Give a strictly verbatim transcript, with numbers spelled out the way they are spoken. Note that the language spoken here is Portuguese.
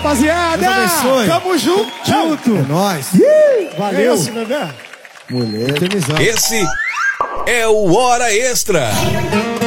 rapaziada. Deus abençoe. Tamo junto. Junto. É nóis. Valeu. É esse, Mulher. Esse é o Hora Extra.